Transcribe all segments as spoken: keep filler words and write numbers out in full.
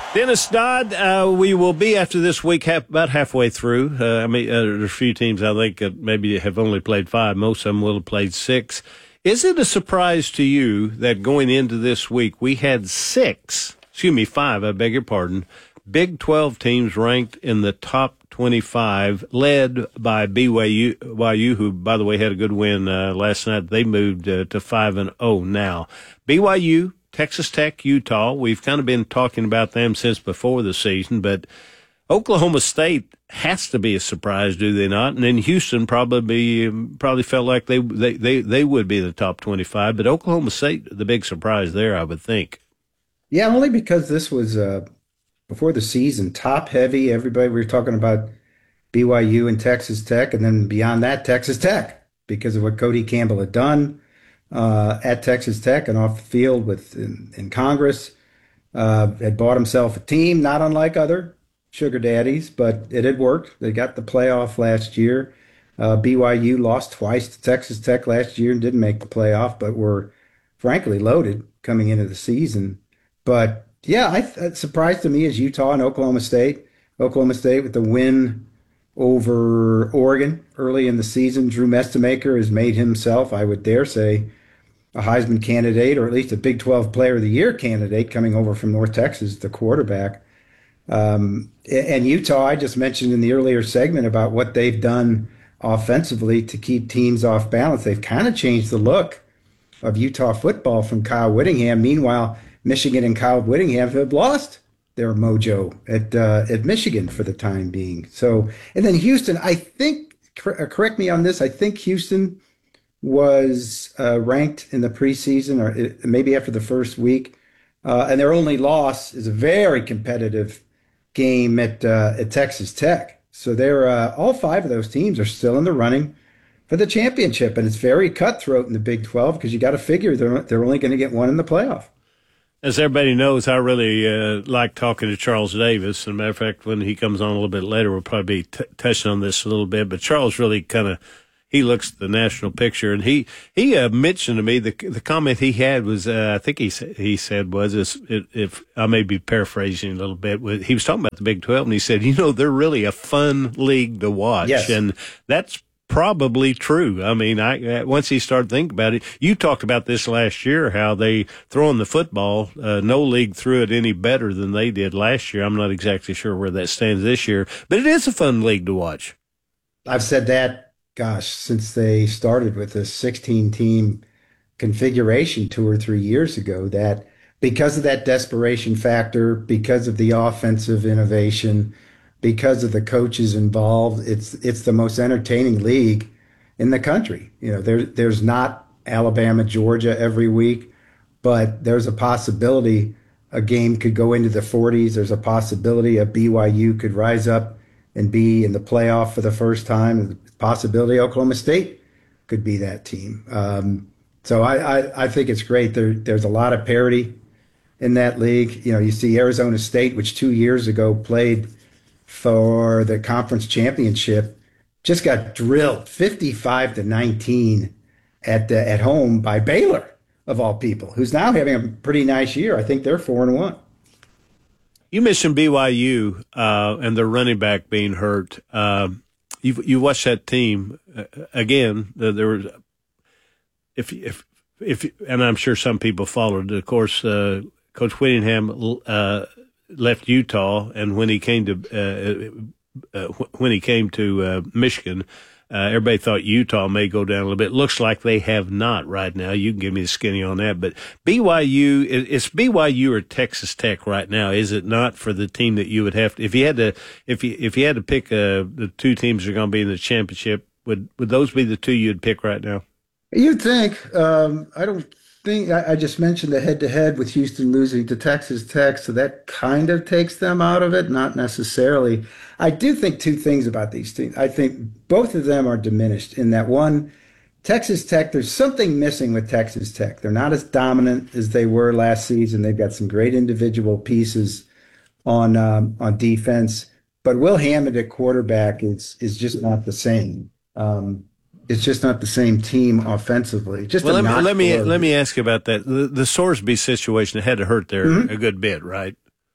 Dennis Dodd, uh, we will be after this week half, about halfway through. Uh, I mean, uh, there's a few teams I think uh, maybe have only played five. Most of them will have played six. Is it a surprise to you that going into this week we had six, excuse me, five, I beg your pardon, Big twelve teams ranked in the top twenty-five, led by B Y U, Y U, who, by the way, had a good win uh, last night. They moved uh, to five and oh now. B Y U, Texas Tech, Utah. We've kind of been talking about them since before the season, but Oklahoma State has to be a surprise, do they not? And then Houston probably probably felt like they they they, they would be the top twenty-five, but Oklahoma State, the big surprise there, I would think. Yeah, only because this was uh, before the season, top heavy. Everybody, we were talking about B Y U and Texas Tech, and then beyond that, Texas Tech, because of what Cody Campbell had done uh, at Texas Tech and off the field with in, in Congress. Uh, had bought himself a team, not unlike other sugar daddies, but it had worked. They got the playoff last year. Uh, B Y U lost twice to Texas Tech last year and didn't make the playoff, but were frankly loaded coming into the season. But yeah, I th- surprised to me is Utah and Oklahoma State. Oklahoma State with the win over Oregon early in the season. Drew Mestemaker has made himself, I would dare say, a Heisman candidate, or at least a Big twelve Player of the Year candidate, coming over from North Texas, the quarterback. Um, and Utah, I just mentioned in the earlier segment about what they've done offensively to keep teams off balance. They've kind of changed the look of Utah football from Kyle Whittingham. Meanwhile, Michigan and Kyle Whittingham have lost their mojo at uh, at Michigan for the time being. So, and then Houston, I think, cor- correct me on this, I think Houston was uh, ranked in the preseason, or it, maybe after the first week, uh, and their only loss is a very competitive game at uh, at Texas Tech. So they're uh, all five of those teams are still in the running for the championship, and it's very cutthroat in the Big twelve because you got to figure they're they're only going to get one in the playoff. As everybody knows, I really uh, like talking to Charles Davis. As a matter of fact, when he comes on a little bit later, we'll probably be t- touching on this a little bit. But Charles really kind of, he looks at the national picture. And he, he uh, mentioned to me, the the comment he had was, uh, I think he, he said was, this, if I may be paraphrasing a little bit, he was talking about the Big twelve, and he said, you know, they're really a fun league to watch. Yes. And that's probably true. I mean, I once he started thinking about it, you talked about this last year, how they throwing the football, uh, no league threw it any better than they did last year. I'm not exactly sure where that stands this year, but it is a fun league to watch. I've said that, gosh, since they started with a sixteen-team configuration two or three years ago, that because of that desperation factor, because of the offensive innovation, because of the coaches involved, it's it's the most entertaining league in the country. You know, there there's not Alabama, Georgia every week, but there's a possibility a game could go into the forties. There's a possibility a B Y U could rise up and be in the playoff for the first time. The possibility Oklahoma State could be that team. Um, so I, I, I think it's great. There there's a lot of parity in that league. You know, you see Arizona State, which two years ago played for the conference championship, just got drilled fifty-five to nineteen at uh, at home by Baylor, of all people, who's now having a pretty nice year. I think they're four and one. You mentioned B Y U uh, and their running back being hurt. Uh, you you watched that team uh, again. Uh, there was if if if and I'm sure some people followed. Of course, uh, Coach Whittingham Uh, left Utah, and when he came to uh, uh, when he came to uh, Michigan, uh, everybody thought Utah may go down a little bit. Looks like they have not right now. You can give me the skinny on that, but B Y U, it's B Y U or Texas Tech right now, is it not, for the team that you would have to, if you had to, if you if you had to pick uh, the two teams that are going to be in the championship, would would those be the two you'd pick right now? You'd think. Um, I don't. Thing, I, I just mentioned the head-to-head with Houston losing to Texas Tech, so that kind of takes them out of it, not necessarily. I do think two things about these teams. I think both of them are diminished in that, one, Texas Tech, there's something missing with Texas Tech. They're not as dominant as they were last season. They've got some great individual pieces on um, on defense, but Will Hammond at quarterback is is just not the same. Um, It's just not the same team offensively. Just well, let me let me, let me ask you about that. The, the Sorsby situation had to hurt there mm-hmm. a good bit, right?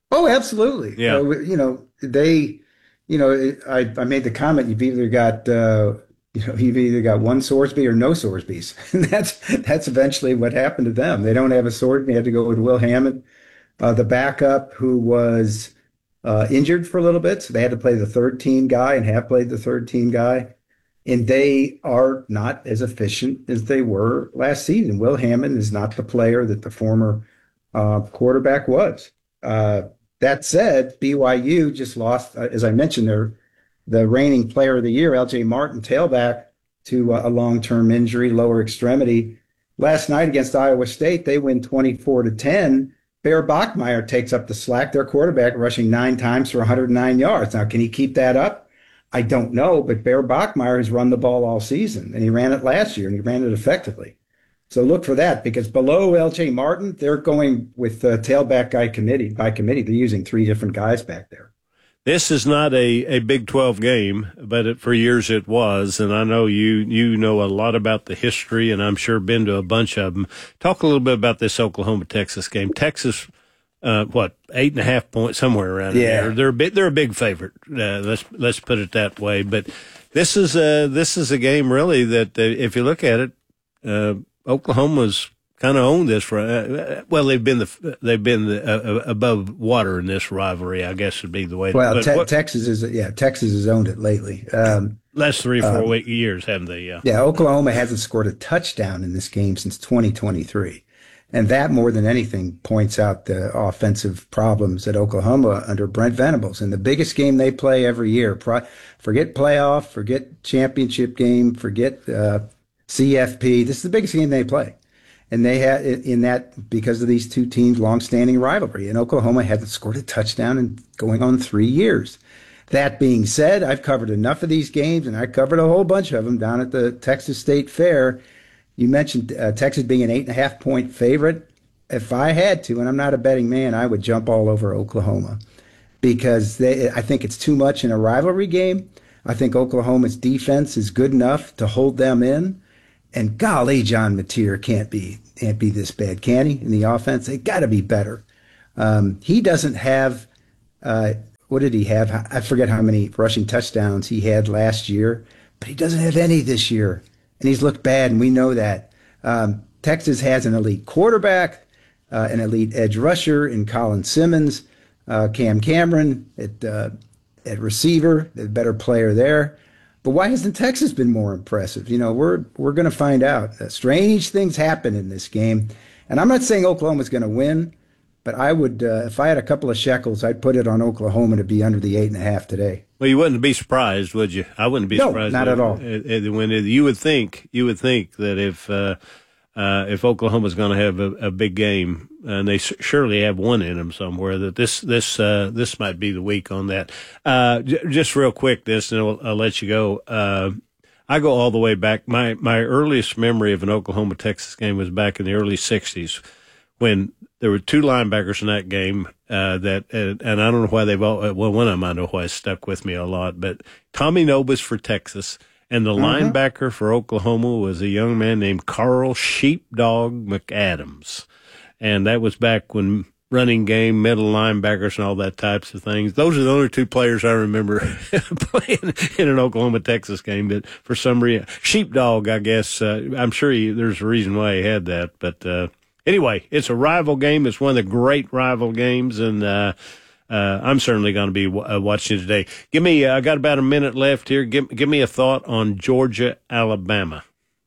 Oh, absolutely. Yeah. Uh, you know, they, you know, I, I made the comment, you've either got, uh, you know, you've either got one Sorsby or no Sorsbys. And that's, that's eventually what happened to them. They don't have a sword. They had to go with Will Hammond, uh, the backup who was, uh, injured for a little bit. So they had to play the third team guy and have played the third team guy. And they are not as efficient as they were last season. Will Hammond is not the player that the former uh, quarterback was. Uh, that said, B Y U just lost, uh, as I mentioned, their the reigning player of the year, L J Martin, tailback, to uh, a long-term injury, lower extremity. Last night against Iowa State, they win twenty-four to ten. Bear Bachmeier takes up the slack, their quarterback, rushing nine times for one hundred nine yards. Now, can he keep that up? I don't know, but Bear Bachmeier has run the ball all season, and he ran it last year, and he ran it effectively. So look for that, because below L J Martin, they're going with the tailback guy committee by committee. They're using three different guys back there. This is not a, a Big twelve game, but it, for years it was, and I know you you know a lot about the history, and I'm sure been to a bunch of them. Talk a little bit about this Oklahoma-Texas game. Texas, uh, what, eight and a half points, somewhere around Yeah. there. They're a bit, they're a big favorite. Uh, let's let's put it that way. But this is a this is a game really that uh, if you look at it, uh, Oklahoma's kind of owned this for uh, well they've been the they've been the, uh, above water in this rivalry, I guess would be the way. Well, to, te- what, Texas is yeah Texas has owned it lately. Um, last three four um, week, years, haven't they? Yeah. Yeah, Oklahoma hasn't scored a touchdown in this game since twenty twenty-three. And that, more than anything, points out the offensive problems at Oklahoma under Brent Venables. And the biggest game they play every year, forget playoff, forget championship game, forget uh, C F P. This is the biggest game they play. And they had in that because of these two teams' long-standing rivalry. And Oklahoma hasn't scored a touchdown in going on three years. That being said, I've covered enough of these games, and I covered a whole bunch of them down at the Texas State Fair. You mentioned uh, Texas being an eight and a half point favorite. If I had to, and I'm not a betting man, I would jump all over Oklahoma because they, I think it's too much in a rivalry game. I think Oklahoma's defense is good enough to hold them in. And golly, John Mateer can't be can't be this bad, can he? In the offense, they got to be better. Um, he doesn't have. Uh, what did he have? I forget how many rushing touchdowns he had last year, but he doesn't have any this year. And he's looked bad, and we know that. Um, Texas has an elite quarterback, uh, an elite edge rusher in Colin Simmons, uh, Cam Cameron at uh, at receiver, the better player there. But why hasn't Texas been more impressive? You know, we're we're going to find out. Uh, strange things happen in this game, and I'm not saying Oklahoma's going to win, but I would, uh, if I had a couple of shekels, I'd put it on Oklahoma to be under the eight and a half today. Well, you wouldn't be surprised, would you? I wouldn't be no, surprised. Not at all. When it, you would think, you would think that if uh, uh, if Oklahoma's going to have a, a big game, and they surely have one in them somewhere, that this this uh, this might be the week on that. Uh, j- just real quick, this, and I'll, I'll let you go. Uh, I go all the way back. My my earliest memory of an Oklahoma Texas game was back in the early sixties, when there were two linebackers in that game uh, that, uh, and I don't know why they've all, well, one of them I know why stuck with me a lot, but Tommy Nobis for Texas, and the mm-hmm. linebacker for Oklahoma was a young man named Carl Sheepdog McAdams. And that was back when running game, middle linebackers, and all that types of things. Those are the only two players I remember playing in an Oklahoma Texas game. But for some reason, Sheepdog, I guess, uh, I'm sure he, there's a reason why he had that, but, uh, anyway, it's a rival game. It's one of the great rival games, and uh, uh, I'm certainly going to be w- uh, watching today. Give me, uh, I got about a minute left here. Give, give me a thought on Georgia, Alabama.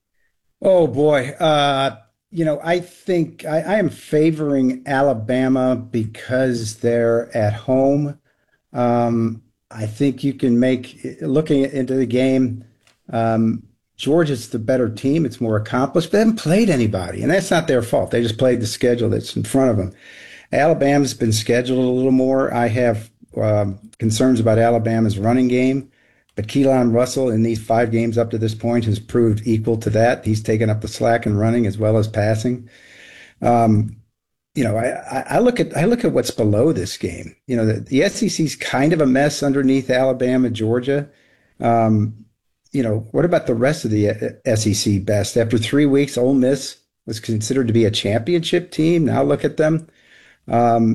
Oh boy, uh, you know, I think I, I am favoring Alabama because they're at home. Um, I think you can make looking into the game. Um, Georgia's the better team. It's more accomplished. They haven't played anybody, and that's not their fault. They just played the schedule that's in front of them. Alabama's been scheduled a little more. I have um, concerns about Alabama's running game, but Keelan Russell in these five games up to this point has proved equal to that. He's taken up the slack in running as well as passing. Um, you know, I, I look at I look at what's below this game. You know, the, the S E C's kind of a mess underneath Alabama, Georgia. Um, You know, what about the rest of the S E C best? After three weeks, Ole Miss was considered to be a championship team. Now look at them. Um,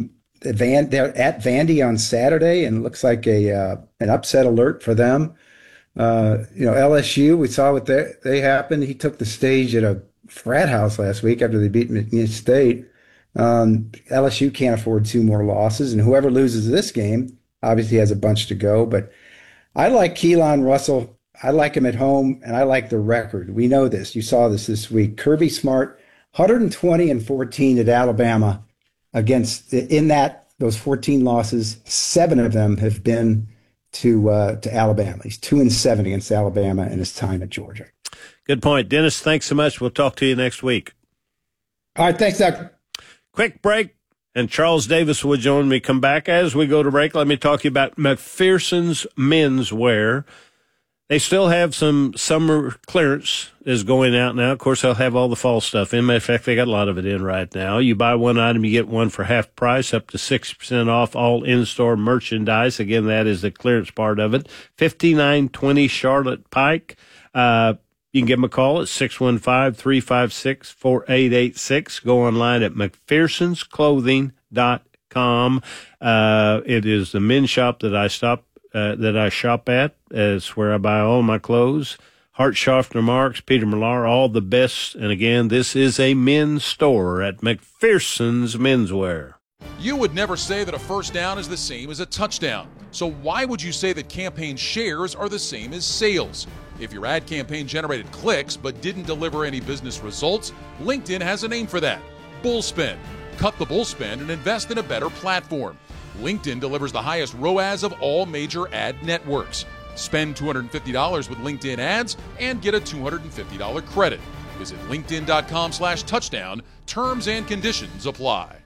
Van, they're at Vandy on Saturday, and it looks like a uh, an upset alert for them. Uh, you know, L S U, we saw what they, they happened. He took the stage at a frat house last week after they beat McNeese State. Um, L S U can't afford two more losses, and whoever loses this game obviously has a bunch to go. But I like Keelan Russell. I like him at home, and I like the record. We know this. You saw this this week. Kirby Smart, one hundred twenty and fourteen at Alabama against, in that, those fourteen losses, seven of them have been to uh, to Alabama. He's two and seven against Alabama in his time at Georgia. Good point. Dennis, thanks so much. We'll talk to you next week. All right, thanks, Doug. Quick break, and Charles Davis will join me. Come back. As we go to break, let me talk to you about McPherson's Menswear. They still have some summer clearance is going out now. Of course, they'll have all the fall stuff in. Matter of fact, they got a lot of it in right now. You buy one item, you get one for half price, up to sixty percent off all in-store merchandise. Again, that is the clearance part of it. fifty-nine twenty Charlotte Pike. Uh, you can give them a call at six one five, three five six, four eight eight six. Go online at mcphersons clothing dot com. Uh, it is the men's shop that I stop Uh, that I shop at. It's where I buy all my clothes. Hart Schaffner Marks, Peter Millar, all the best. And again, this is a men's store at McPherson's Menswear. You would never say that a first down is the same as a touchdown. So why would you say that campaign shares are the same as sales? If your ad campaign generated clicks but didn't deliver any business results, LinkedIn has a name for that: bull spend. Cut the bull spend and invest in a better platform. LinkedIn delivers the highest R O A S of all major ad networks. Spend two hundred fifty dollars with LinkedIn ads and get a two hundred fifty dollars credit. Visit linkedin.com slash touchdown. Terms and conditions apply.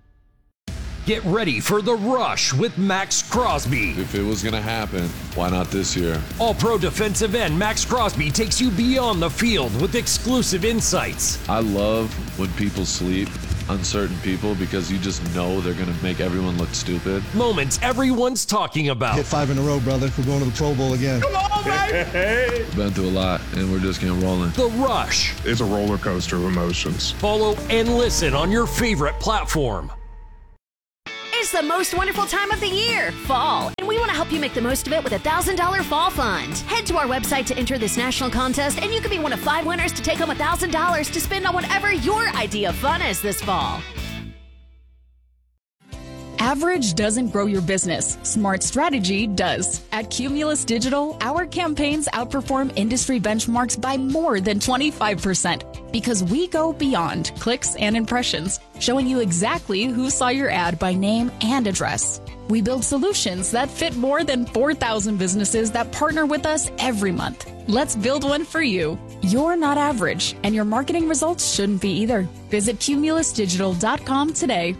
Get ready for The Rush with Max Crosby. If it was going to happen, why not this year? All-pro defensive end Max Crosby takes you beyond the field with exclusive insights. I love when people sleep, uncertain people, because you just know they're going to make everyone look stupid. Moments everyone's talking about. Hit five in a row, brother. We're going to the Pro Bowl again. Come on, baby! Been through a lot, and we're just getting rolling. The Rush. It's a roller coaster of emotions. Follow and listen on your favorite platform. It's the most wonderful time of the year, fall, and we want to help you make the most of it with a one thousand dollars Fall Fund. Head to our website to enter this national contest, and you could be one of five winners to take home one thousand dollars to spend on whatever your idea of fun is this fall. Average doesn't grow your business. Smart strategy does. At Cumulus Digital, our campaigns outperform industry benchmarks by more than twenty-five percent because we go beyond clicks and impressions, showing you exactly who saw your ad by name and address. We build solutions that fit more than four thousand businesses that partner with us every month. Let's build one for you. You're not average, and your marketing results shouldn't be either. Visit cumulus digital dot com today.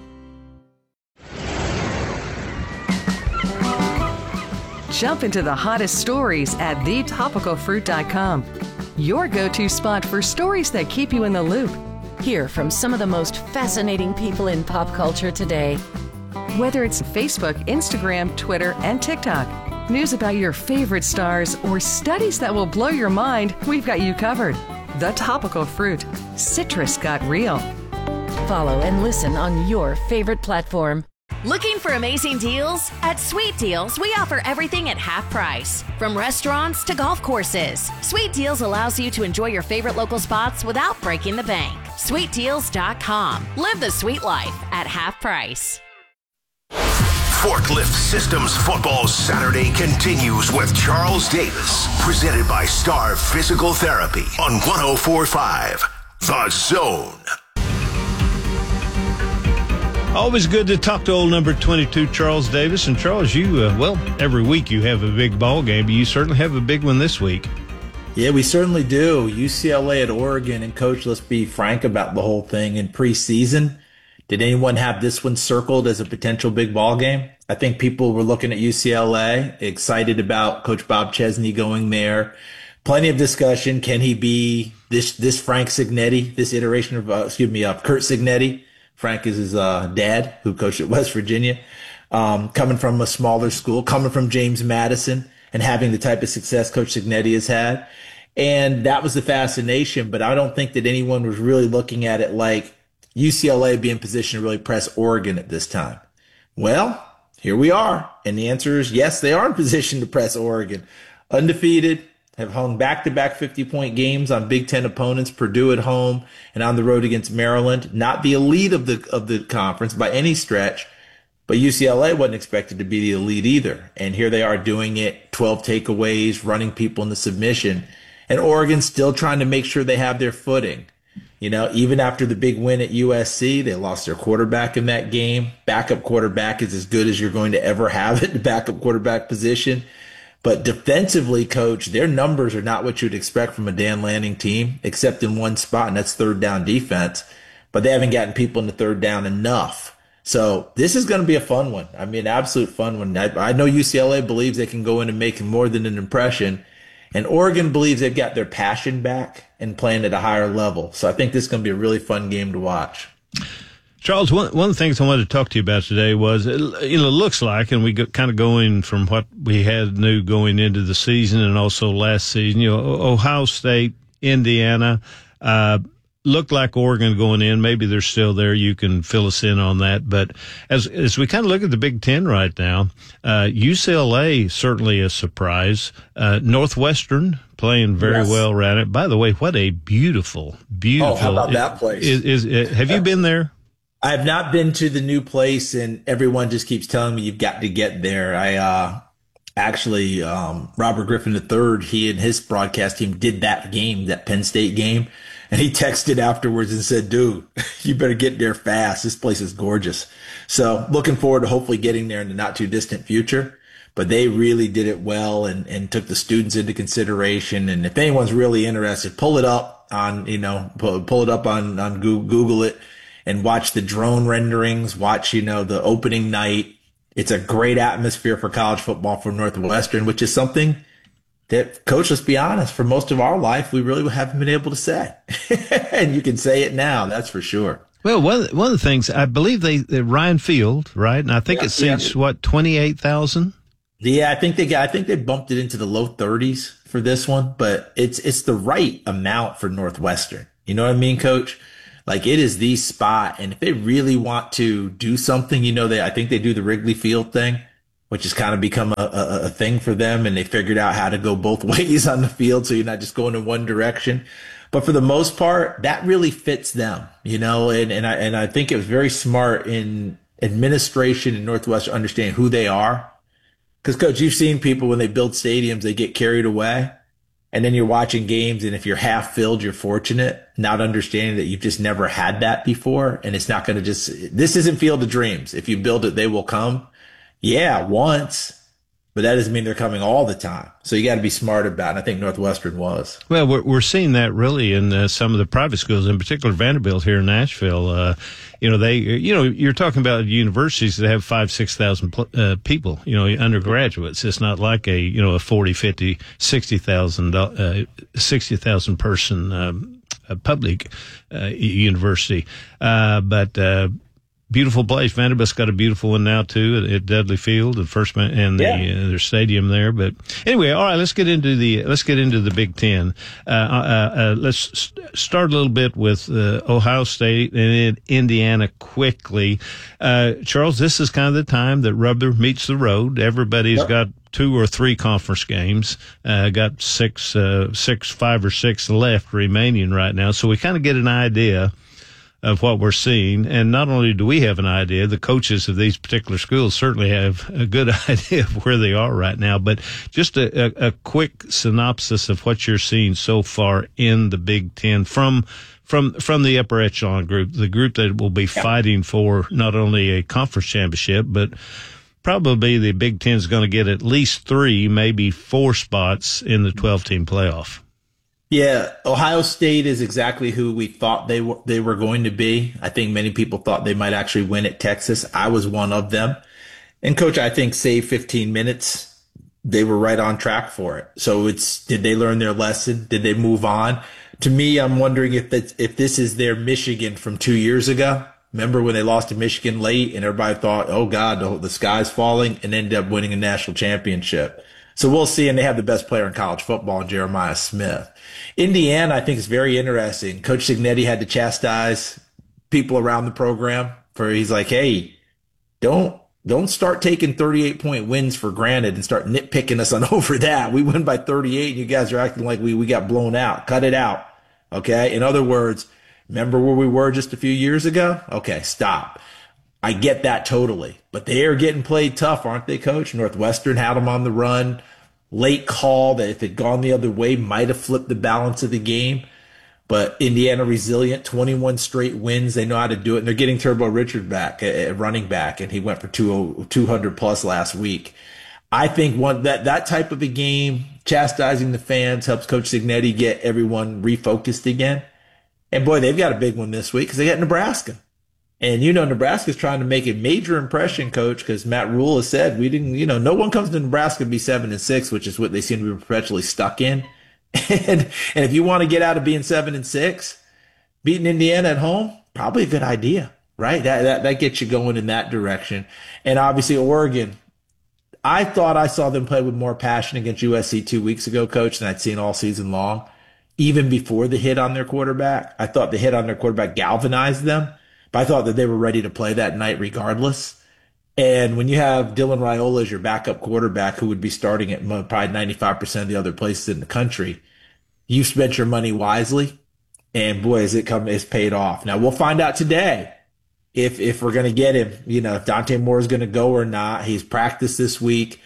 Jump into the hottest stories at the topical fruit dot com. Your go-to spot for stories that keep you in the loop. Hear from some of the most fascinating people in pop culture today. Whether it's Facebook, Instagram, Twitter, and TikTok, news about your favorite stars, or studies that will blow your mind, we've got you covered. The Topical Fruit. Citrus got real. Follow and listen on your favorite platform. Looking for amazing deals? At Sweet Deals, we offer everything at half price. From restaurants to golf courses, Sweet Deals allows you to enjoy your favorite local spots without breaking the bank. sweet deals dot com. Live the sweet life at half price. Forklift Systems Football Saturday continues with Charles Davis, presented by Star Physical Therapy on one oh four point five The Zone. Always good to talk to old number twenty-two, Charles Davis. And Charles, you, uh, well, every week you have a big ball game, but you certainly have a big one this week. Yeah, we certainly do. U C L A at Oregon. And Coach, let's be frank about the whole thing. In preseason, did anyone have this one circled as a potential big ball game? I think people were looking at U C L A, excited about Coach Bob Chesney going there. Plenty of discussion. Can he be this this Frank Cignetti, this iteration of, uh, excuse me, uh, Curt Cignetti? Frank is his uh, dad, who coached at West Virginia, um, coming from a smaller school, coming from James Madison, and having the type of success Coach Cignetti has had. And that was the fascination, but I don't think that anyone was really looking at it like U C L A be in position to really press Oregon at this time. Well, here we are. And the answer is yes, they are in position to press Oregon. Undefeated, have hung back-to-back fifty-point games on Big Ten opponents, Purdue at home and on the road against Maryland. Not the elite of the of the conference by any stretch, but U C L A wasn't expected to be the elite either. And here they are doing it, twelve takeaways, running people into submission. And Oregon's still trying to make sure they have their footing. You know, even after the big win at U S C, they lost their quarterback in that game. Backup quarterback is as good as you're going to ever have at the backup quarterback position. But defensively, coach, their numbers are not what you'd expect from a Dan Lanning team, except in one spot, and that's third down defense. But they haven't gotten people in the third down enough. So this is going to be a fun one. I mean, absolute fun one. I, I know U C L A believes they can go in and make more than an impression. And Oregon believes they've got their passion back and playing at a higher level. So I think this is going to be a really fun game to watch. Charles, one one of the things I wanted to talk to you about today was, you know, it looks like, and we go, kind of going from what we had knew going into the season and also last season, you know, Ohio State, Indiana, uh, looked like Oregon going in. Maybe they're still there. You can fill us in on that. But as as we kind of look at the Big Ten right now, uh, U C L A certainly a surprise. Uh, Northwestern playing very yes. well around it. By the way, what a beautiful, beautiful. Oh, how about that place? Is, is, is, have you been there? I have not been to the new place, and everyone just keeps telling me you've got to get there. I uh, actually, um, Robert Griffin the third, he and his broadcast team did that game, that Penn State game. And he texted afterwards and said, dude, you better get there fast. This place is gorgeous. So looking forward to hopefully getting there in the not too distant future. But they really did it well and, and took the students into consideration. And if anyone's really interested, pull it up on, you know, pull, pull it up on, on Google, Google it and watch the drone renderings, watch, you know, the opening night. It's a great atmosphere for college football for Northwestern, which is something that, Coach, let's be honest, for most of our life, we really haven't been able to say. And you can say it now, that's for sure. Well, one, one of the things, I believe they, they Ryan Field, right? And I think yeah, it seats, yeah. what, twenty-eight thousand? Yeah, I think they got, I think they bumped it into the low thirties for this one, but it's, it's the right amount for Northwestern. You know what I mean, Coach? Like, it is the spot. And if they really want to do something, you know, they, I think they do the Wrigley Field thing, which has kind of become a, a, a thing for them. And they figured out how to go both ways on the field. So you're not just going in one direction. But for the most part, that really fits them, you know, and, and I, and I think it was very smart in administration and Northwestern understanding who they are. Because, Coach, you've seen people when they build stadiums, they get carried away. And then you're watching games, and if you're half filled, you're fortunate, not understanding that you've just never had that before. And it's not going to just, this isn't Field of Dreams. If you build it, they will come. Yeah, once, but that doesn't mean they're coming all the time. So you got to be smart about it. And I think Northwestern was. Well, we're, we're seeing that really in uh, some of the private schools, in particular Vanderbilt here in Nashville. Uh, you know, they, you know, you're talking about universities that have five, six thousand uh, people, you know, undergraduates. It's not like a, you know, a forty, fifty, sixty thousand, uh, sixty thousand person, um, uh, public, uh, university. Uh, but, uh, beautiful place. Vanderbilt's got a beautiful one now too at, at Dudley Field, the first and the yeah. uh, their stadium there. But anyway, all right, let's get into the let's get into the Big Ten. Uh, uh, uh, let's start a little bit with uh, Ohio State and Indiana quickly. Uh, Charles, this is kind of the time that rubber meets the road. Everybody's yep. got two or three conference games. Uh, got six, uh, six, five or six left remaining right now, so we kind of get an idea of what we're seeing. And not only do we have an idea, the coaches of these particular schools certainly have a good idea of where they are right now. But just a, a, a quick synopsis of what you're seeing so far in the Big Ten from from from the upper echelon group, the group that will be fighting for not only a conference championship, but probably the Big Ten is going to get at least three, maybe four spots in the twelve-team playoff. Yeah, Ohio State is exactly who we thought they were, they were going to be. I think many people thought they might actually win at Texas. I was one of them. And, Coach, I think save fifteen minutes, they were right on track for it. So it's, did they learn their lesson? Did they move on? To me, I'm wondering if that's, if this is their Michigan from two years ago. Remember when they lost to Michigan late and everybody thought, oh, God, the, the sky's falling, and ended up winning a national championship. So we'll see. And they have the best player in college football, Jeremiah Smith. Indiana, I think, is very interesting. Coach Cignetti had to chastise people around the program for, he's like, hey, don't, don't start taking thirty-eight point wins for granted and start nitpicking us on over that. We win by thirty-eight and you guys are acting like we, we got blown out. Cut it out. Okay. In other words, remember where we were just a few years ago? Okay. Stop. I get that totally, but they are getting played tough, aren't they, Coach? Northwestern had them on the run. Late call that if it had gone the other way might have flipped the balance of the game. But Indiana resilient, twenty-one straight wins. They know how to do it. And they're getting Turbo Richard back, a running back, and he went for two hundred plus last week. I think one that, that type of a game, chastising the fans, helps Coach Cignetti get everyone refocused again. And boy, they've got a big one this week because they got Nebraska. And, you know, Nebraska's trying to make a major impression, Coach, because Matt Rule has said we didn't, you know, no one comes to Nebraska to be seven and six, which is what they seem to be perpetually stuck in. And, and if you want to get out of being seven and six, beating Indiana at home, probably a good idea, right? That, that, that gets you going in that direction. And obviously Oregon, I thought I saw them play with more passion against U S C two weeks ago, Coach, than I'd seen all season long. Even before the hit on their quarterback, I thought the hit on their quarterback galvanized them. But I thought that they were ready to play that night regardless. And when you have Dylan Raiola as your backup quarterback, who would be starting at probably ninety-five percent of the other places in the country, you spent your money wisely. And boy, has it come, it's paid off. Now we'll find out today if, if we're going to get him, you know, if Dante Moore is going to go or not. He's practiced this week.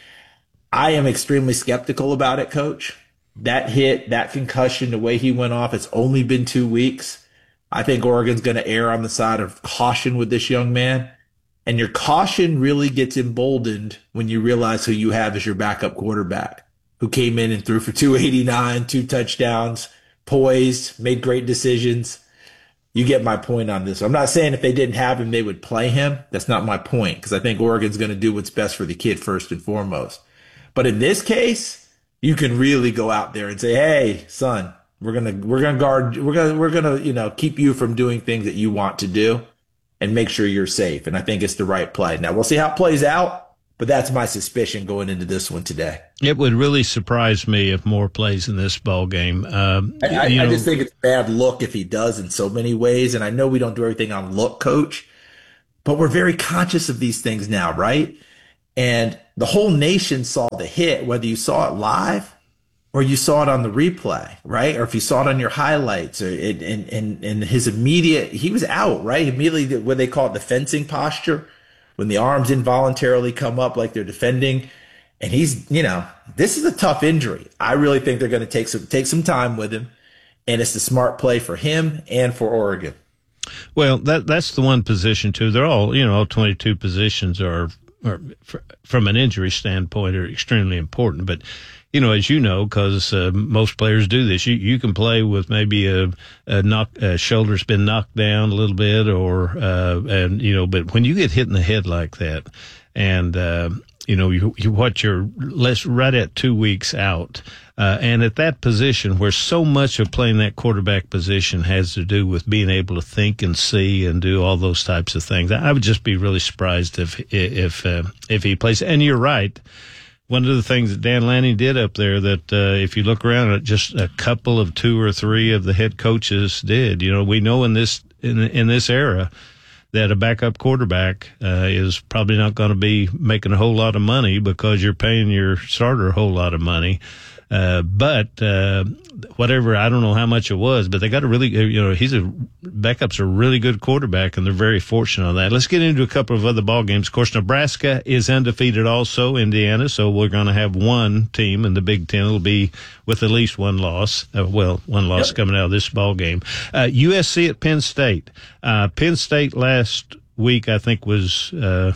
I am extremely skeptical about it, Coach. That hit, that concussion, the way he went off, it's only been two weeks. I think Oregon's going to err on the side of caution with this young man. And your caution really gets emboldened when you realize who you have as your backup quarterback, who came in and threw for two eighty-nine, two touchdowns, poised, made great decisions. You get my point on this. I'm not saying if they didn't have him, they would play him. That's not my point, because I think Oregon's going to do what's best for the kid first and foremost. But in this case, you can really go out there and say, hey, son, we're going to, we're going to guard, we're going to, we're going to, you know, keep you from doing things that you want to do and make sure you're safe. And I think it's the right play. Now we'll see how it plays out, but that's my suspicion going into this one today. It would really surprise me if Moore plays in this ball game. Um, I, I, you know, I just think it's a bad look if he does in so many ways. And I know we don't do everything on look, Coach, but we're very conscious of these things now, right? And the whole nation saw the hit, whether you saw it live or you saw it on the replay, right? Or if you saw it on your highlights, or it, and, and, and his immediate, he was out, right? Immediately, what they call it, the fencing posture, when the arms involuntarily come up like they're defending. And he's, you know, this is a tough injury. I really think they're going to take some, take some time with him. And it's the smart play for him and for Oregon. Well, that, that's the one position too. They're all, you know, all twenty-two positions are, are from an injury standpoint are extremely important, but you know, as you know, because uh, most players do this, you, you can play with maybe a, a knock, a shoulder's been knocked down a little bit, or uh, and you know, but when you get hit in the head like that, and uh, you know, you, you what you're less right at two weeks out, uh, and at that position where so much of playing that quarterback position has to do with being able to think and see and do all those types of things, I would just be really surprised if if uh, if he plays. And you're right. One of the things that Dan Lanning did up there that, uh, if you look around at just a couple of two or three of the head coaches did, you know, we know in this, in, in this era that a backup quarterback, uh, is probably not going to be making a whole lot of money because you're paying your starter a whole lot of money. Uh, but, uh, whatever, I don't know how much it was, but they got a really, you know, he's a, backup's a really good quarterback, and they're very fortunate on that. Let's get into a couple of other ball games. Of course, Nebraska is undefeated also, Indiana, so we're going to have one team in the Big Ten. It'll be with at least one loss. Uh, well, one loss yep. coming out of this ball game. Uh, U S C at Penn State. Uh, Penn State last week, I think, was, uh,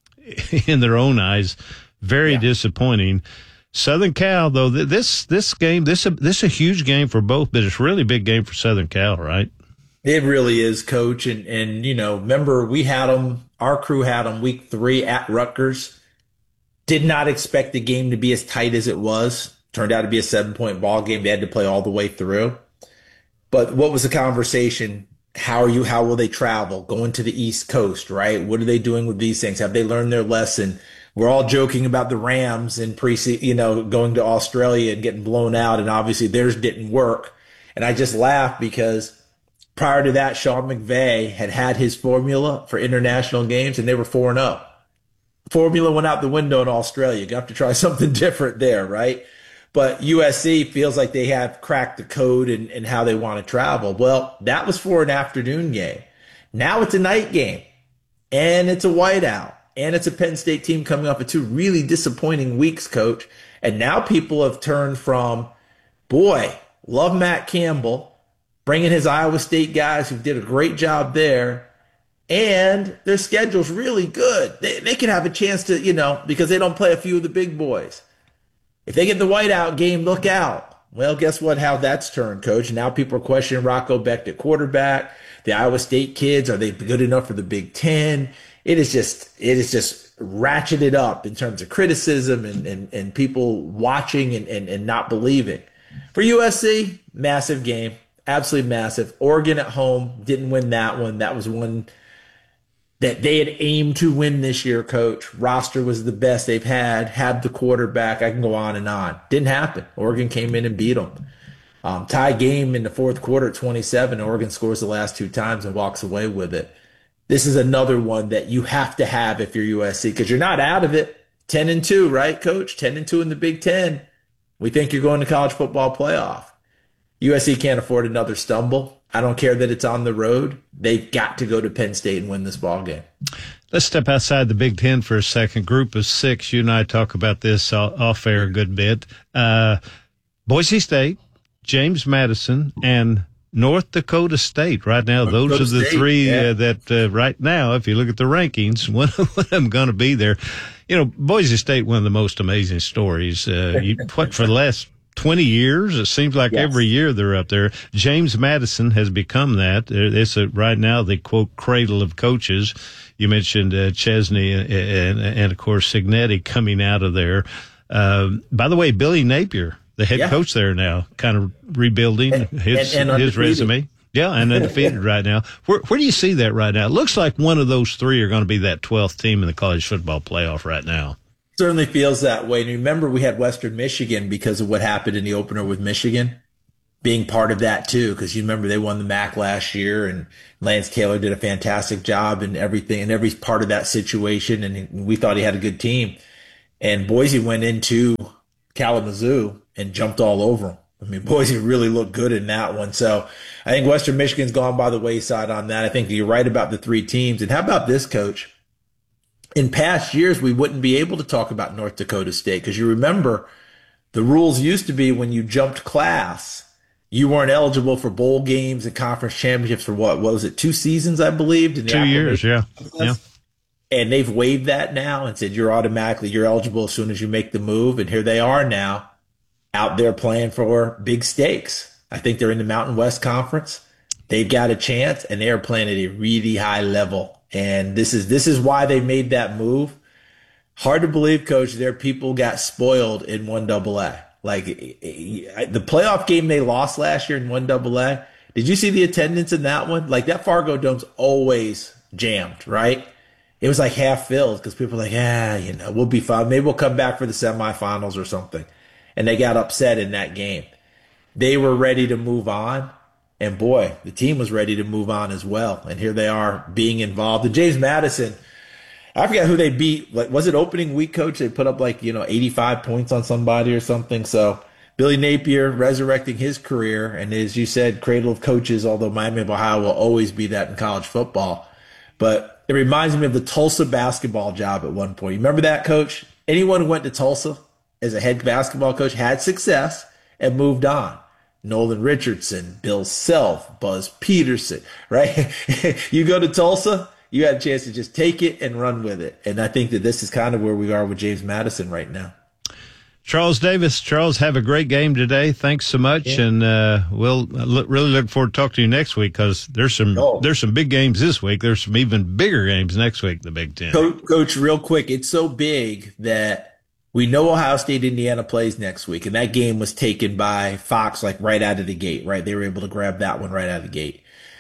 in their own eyes, very yeah. disappointing. Southern Cal, though, this this game, this this is a huge game for both, but it's really a big game for Southern Cal, right? It really is, Coach. And, and you know, remember, we had them, our crew had them week three at Rutgers. Did not expect the game to be as tight as it was. Turned out to be a seven-point ball game. They had to play all the way through. But what was the conversation? How are you? How will they travel? Going to the East Coast, right? What are they doing with these things? Have they learned their lesson? We're all joking about the Rams and pre, you know, going to Australia and getting blown out, and obviously theirs didn't work. And I just laugh because prior to that, Sean McVay had had his formula for international games, and they were four and oh. formula went out the window in Australia. You have to try something different there, right? But U S C feels like they have cracked the code in, in how they want to travel. Well, that was for an afternoon game. Now it's a night game, and it's a whiteout, and it's a Penn State team coming off of two really disappointing weeks, Coach. And now people have turned from, boy, love Matt Campbell, bringing his Iowa State guys who did a great job there, and their schedule's really good. They, they can have a chance to, you know, because they don't play a few of the big boys. If they get the whiteout game, look out. Well, guess what? How that's turned, Coach. Now people are questioning Rocco Becht at quarterback. The Iowa State kids, are they good enough for the Big Ten? It is just, it is just ratcheted up in terms of criticism and, and, and people watching and, and, and not believing. For U S C, massive game, absolutely massive. Oregon at home, didn't win that one. That was one that they had aimed to win this year, Coach. Roster was the best they've had, had the quarterback. I can go on and on. Didn't happen. Oregon came in and beat them. Um, tie game in the fourth quarter at twenty-seven. Oregon scores the last two times and walks away with it. This is another one that you have to have if you're U S C, because you're not out of it. ten and two, right, Coach? ten and two in the Big Ten. We think you're going to college football playoff. U S C can't afford another stumble. I don't care that it's on the road. They've got to go to Penn State and win this ball game. Let's step outside the Big Ten for a second. Group of six. You and I talk about this off air a good bit. Uh, Boise State, James Madison, and North Dakota State. Right now, those Dakota are the State, three yeah. uh, that uh, right now, if you look at the rankings, one of them going to be there. You know, Boise State, one of the most amazing stories. Uh, you, what, for the last twenty years, it seems like yes. every year they're up there. James Madison has become that. It's a, right now the, quote, cradle of coaches. You mentioned uh, Chesney and, and, and, of course, Signetti coming out of there. Uh, by the way, Billy Napier, the head yeah. coach there now, kind of rebuilding and, his, and, and his resume. Yeah, and undefeated right now. Where where do you see that right now? It looks like one of those three are going to be that twelfth team in the college football playoff right now. Certainly feels that way. And remember, we had Western Michigan because of what happened in the opener with Michigan, being part of that too, because you remember they won the M A C last year, and Lance Taylor did a fantastic job in everything and every part of that situation, and we thought he had a good team. And Boise went into Kalamazoo and jumped all over them. I mean, Boise really looked good in that one. So I think Western Michigan's gone by the wayside on that. I think you're right about the three teams. And how about this, Coach? In past years, we wouldn't be able to talk about North Dakota State because you remember the rules used to be when you jumped class, you weren't eligible for bowl games and conference championships for what, what was it, two seasons, I believe? Two years, yeah. yeah. And they've waived that now and said you're automatically, you're eligible as soon as you make the move. And here they are now out there playing for big stakes. I think they're in the Mountain West Conference. They've got a chance, and they are playing at a really high level. And this is this is why they made that move. Hard to believe, Coach, their people got spoiled in one double A. Like the playoff game they lost last year in one double A. Did you see the attendance in that one? Like that Fargo Dome's always jammed, right? It was like half filled because people were like, yeah, you know, we'll be fine. Maybe we'll come back for the semifinals or something. And they got upset in that game. They were ready to move on. And boy, the team was ready to move on as well. And here they are being involved. And James Madison, I forget who they beat. Like, was it opening week, Coach? They put up like, you know, eighty-five points on somebody or something. So Billy Napier resurrecting his career. And as you said, cradle of coaches, although Miami of Ohio will always be that in college football. But it reminds me of the Tulsa basketball job at one point. You remember that, Coach? Anyone who went to Tulsa as a head basketball coach had success and moved on. Nolan Richardson, Bill Self, Buzz Peterson, right? You go to Tulsa, you had a chance to just take it and run with it. And I think that this is kind of where we are with James Madison right now. Charles Davis, Charles, have a great game today. Thanks so much. Yeah. And uh, we'll look, really look forward to talking to you next week because there's some oh. there's some big games this week. There's some even bigger games next week, the Big Ten. Coach, Coach, real quick, it's so big that we know Ohio State, Indiana plays next week, and that game was taken by Fox like right out of the gate, right? They were able to grab that one right out of the gate.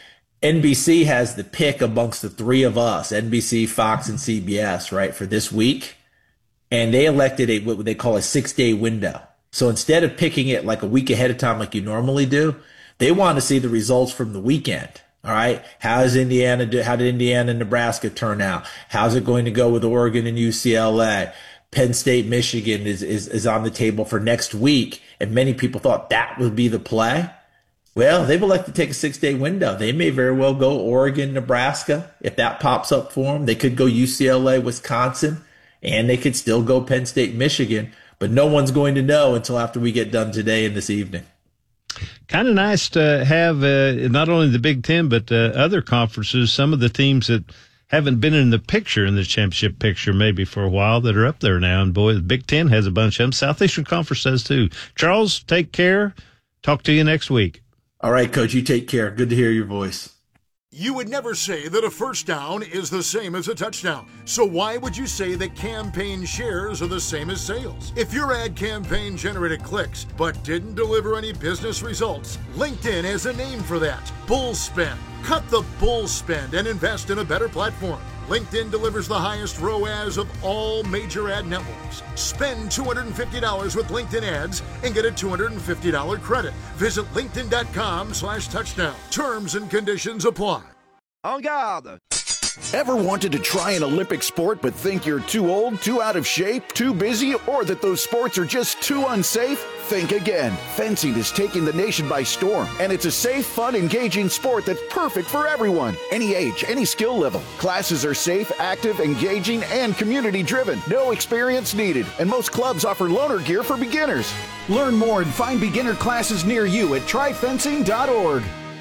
N B C has the pick amongst the three of us, N B C, Fox, and C B S, right, for this week. And they elected a what they call a six-day window. So instead of picking it like a week ahead of time like you normally do, they want to see the results from the weekend All right. How is Indiana do? How did Indiana and Nebraska turn out? How's it going to go with Oregon and U C L A? Penn State, Michigan is, is, is on the table for next week. And many people thought that would be the play. Well, they've elected to take a six-day window. They may very well go Oregon, Nebraska. If that pops up for them, they could go U C L A, Wisconsin, and they could still go Penn State, Michigan. But no one's going to know until after we get done today and this evening. Kind of nice to have uh, not only the Big Ten, but uh, other conferences, some of the teams that haven't been in the picture, in the championship picture maybe for a while, that are up there now. And, boy, the Big Ten has a bunch of them. Southeastern Conference does too. Charles, take care. Talk to you next week. All right, Coach, you take care. Good to hear your voice. You would never say that a first down is the same as a touchdown. So why would you say that campaign shares are the same as sales? If your ad campaign generated clicks but didn't deliver any business results, LinkedIn has a name for that: bull spend. Cut the bull spend and invest in a better platform. LinkedIn delivers the highest R O A S of all major ad networks. Spend two hundred fifty dollars with LinkedIn ads and get a two hundred fifty dollars credit. Visit linkedin.com slash touchdown. Terms and conditions apply. En garde! Ever wanted to try an Olympic sport but think you're too old, too out of shape, too busy, or that those sports are just too unsafe? Think again. Fencing is taking the nation by storm, and it's a safe, fun, engaging sport that's perfect for everyone. Any age, any skill level. Classes are safe, active, engaging, and community-driven. No experience needed, and most clubs offer loaner gear for beginners. Learn more and find beginner classes near you at try fencing dot org.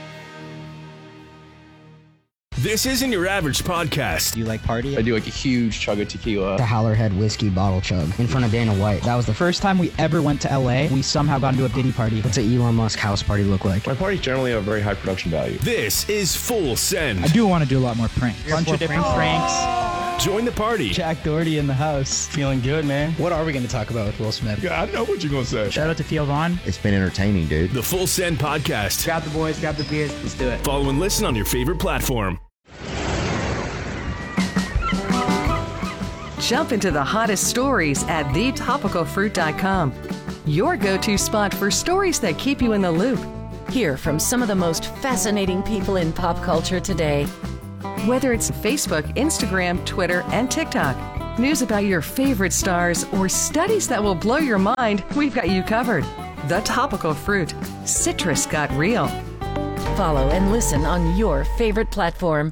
This isn't your average podcast. Do you like party? I do like a huge chug of tequila. The Howlerhead whiskey bottle chug in front of Dana White. That was the first time we ever went to L A. We somehow got into a Diddy party. What's an Elon Musk house party look like? My parties generally have very high production value. This is Full Send. I do want to do a lot more pranks. A bunch of different pranks. Join the party. Jack Doherty in the house. Feeling good, man. What are we going to talk about with Will Smith? Yeah, I know what you're going to say. Shout out to Theo Vaughn. It's been entertaining, dude. The Full Send podcast. Grab the boys, grab the beers. Let's do it. Follow and listen on your favorite platform. Jump into the hottest stories at the topical fruit dot com. Your go-to spot for stories that keep you in the loop. Hear from some of the most fascinating people in pop culture today. Whether it's Facebook, Instagram, Twitter, and TikTok, news about your favorite stars, or studies that will blow your mind, we've got you covered. The Topical Fruit. Citrus got real. Follow and listen on your favorite platform.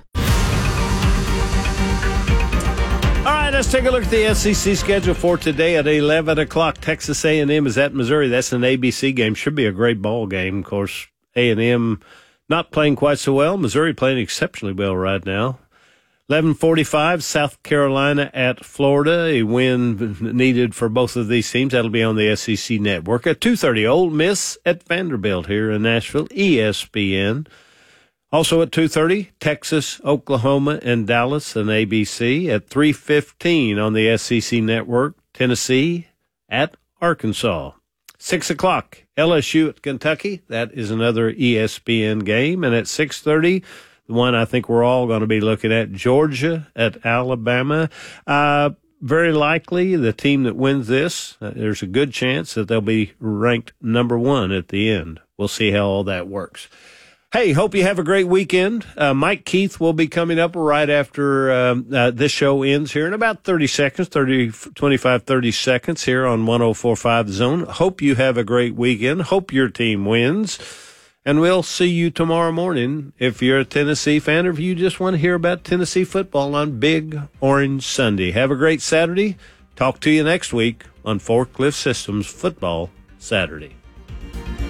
All right, let's take a look at the S E C schedule for today at eleven o'clock. Texas A and M is at Missouri. That's an A B C game. Should be a great ball game. Of course, A and M not playing quite so well. Missouri playing exceptionally well right now. eleven forty-five, South Carolina at Florida. A win needed for both of these teams. That'll be on the S E C Network. At two thirty, Ole Miss at Vanderbilt here in Nashville, E S P N. Also at two thirty, Texas, Oklahoma, and Dallas and A B C. At three fifteen on the S E C Network, Tennessee at Arkansas. six o'clock, L S U at Kentucky. That is another E S P N game. And at six thirty, the one I think we're all going to be looking at, Georgia at Alabama. Uh, very likely the team that wins this, uh, there's a good chance that they'll be ranked number one at the end. We'll see how all that works. Hey, hope you have a great weekend. Uh, Mike Keith will be coming up right after um, uh, this show ends here in about thirty seconds, thirty, twenty-five, thirty seconds here on one oh four point five The Zone. Hope you have a great weekend. Hope your team wins. And we'll see you tomorrow morning if you're a Tennessee fan or if you just want to hear about Tennessee football on Big Orange Sunday. Have a great Saturday. Talk to you next week on Forklift Systems Football Saturday.